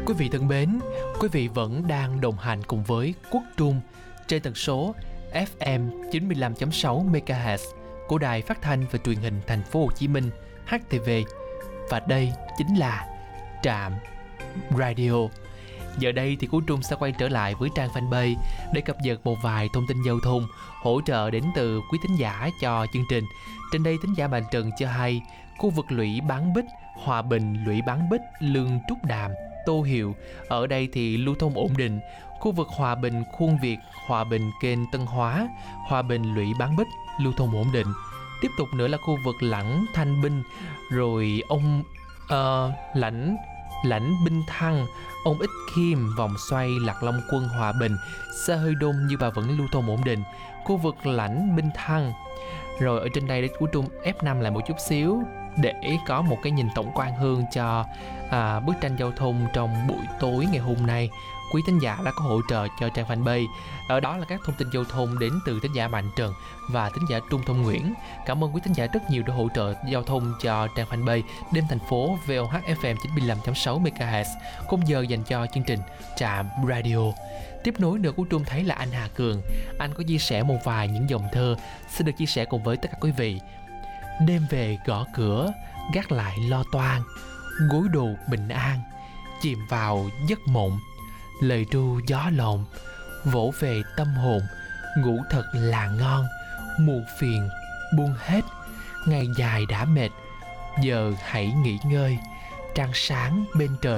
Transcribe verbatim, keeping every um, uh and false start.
Quý vị thân mến, quý vị vẫn đang đồng hành cùng với Quốc Trung trên tần số ép em chín mươi lăm phẩy sáu MHz của Đài Phát thanh và Truyền hình Thành phố Hồ Chí Minh hát tê vê. Và đây chính là Trạm Radio. Giờ đây thì Quốc Trung sẽ quay trở lại với trang fanpage để cập nhật một vài thông tin giao thông hỗ trợ đến từ quý thính giả cho chương trình. Trên đây thính giả Bạn Trần cho hay khu vực Lũy Bán Bích, Hòa Bình, Lũy Bán Bích, Lương Trúc Đàm, Tô Hiệu ở đây thì lưu thông ổn định. Khu vực Hòa Bình, Khuôn Việt, Hòa Bình, Kênh Tân Hóa, Hòa Bình, Lũy Bán Bích lưu thông ổn định. Tiếp tục nữa là khu vực Lãnh Thanh Binh, rồi ông uh, Lãnh Lãnh Binh Thăng, ông Ích Khiêm, vòng xoay Lạc Long Quân, Hòa Bình, xe hơi đông nhưng mà vẫn lưu thông ổn định. Khu vực Lãnh Binh Thăng. Rồi ở trên đây để của Trung ép năm lại một chút xíu để có một cái nhìn tổng quan hơn cho à, bức tranh giao thông trong buổi tối ngày hôm nay. Quý thính giả đã có hỗ trợ cho trang fanpage. Ở đó là các thông tin giao thông đến từ thính giả Mạnh Trần và thính giả Trung Thông Nguyễn. Cảm ơn quý thính giả rất nhiều đã hỗ trợ giao thông cho trang fanpage Đêm Thành phố vê o hát ép em chín mươi lăm phẩy sáu MHz, khung giờ dành cho chương trình Trạm Radio. Tiếp nối nữa của Trung thấy là anh Hà Cường, anh có chia sẻ một vài những dòng thơ sẽ được chia sẻ cùng với tất cả quý vị. Đêm về gõ cửa, gác lại lo toan, gối đồ bình an, chìm vào giấc mộng, lời ru gió lộng, vỗ về tâm hồn, ngủ thật là ngon, muộn phiền buông hết, ngày dài đã mệt, giờ hãy nghỉ ngơi, trăng sáng bên trời.